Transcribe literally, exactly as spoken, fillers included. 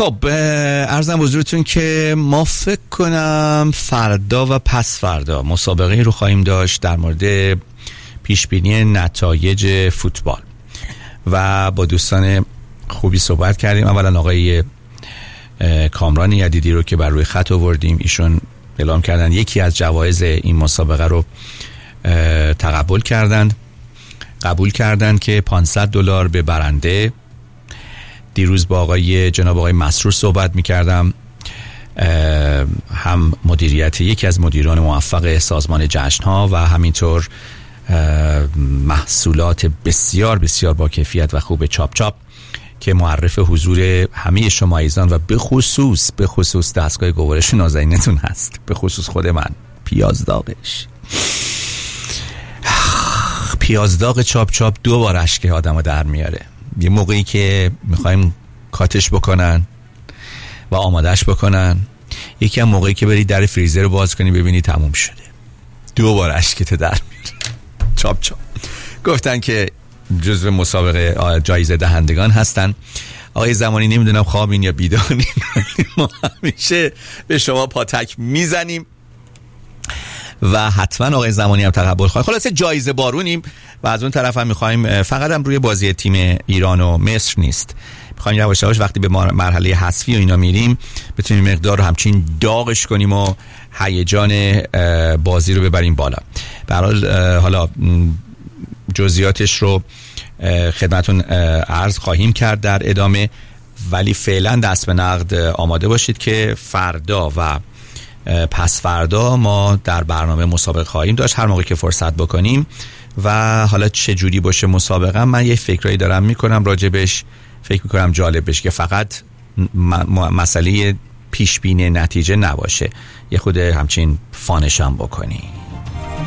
خب عرضم حضورتون که ما فکر کنم فردا و پس فردا مسابقه رو خواهیم داشت در مورد پیشبینی نتایج فوتبال و با دوستان خوبی صحبت کردیم. اولا آقای کامران یدیدی رو که بر روی خط آوردیم، ایشون اعلام کردن یکی از جوایز این مسابقه رو تقبل کردند قبول کردند که پانصد دلار به برنده. دیروز با آقای جناب آقای مسرور صحبت می‌کردم، هم مدیریت یکی از مدیران موفق سازمان جشن‌ها و همینطور محصولات بسیار بسیار با کیفیت و خوب چاپ چاپ که معرف حضور همه شما ایزان و به خصوص به خصوص دستگاه گوارش نازنینتون هست، به خصوص خود من. پیازداغش پیازداغ چاپ چاپ دو بار اشک آدمو در میاره. یه موقعی که میخوایم کاتش بکنن و آمادش بکنن، یکی هم موقعی که بری در فریزر رو باز کنی ببینی تموم شده. دو بار اشکت در میاره. چاپ چاپ گفتن که جزو مسابقه جایزه دهندگان هستن. آقای زمانی نمیدونم خوابین یا بیدارین، ما همیشه به شما پاتک میزنیم و حتما آقای زمانی هم تقبل خواهیم. خلاصه جایزه بارونیم و از اون طرف هم میخوایم، فقط هم روی بازی تیم ایران و مصر نیست، میخوایم یواش یواش وقتی به مرحله حذفی و اینا میریم بتونیم مقدار رو همچین داغش کنیم و هیجان بازی رو ببریم بالا. به هر حال حالا جزئیاتش رو خدمتون عرض خواهیم کرد در ادامه، ولی فعلا دست به نقد آماده باشید که فردا و پس فردا ما در برنامه مسابقه خواهیم داشت هر موقع که فرصت بکنیم. و حالا چه جوری باشه مسابقه، من یه فکرایی دارم میکنم راجبش، فکر میکنم جالب بشه که فقط مسئله پیش بینی نتیجه نباشه، یه خود همچین فانش هم بکنی.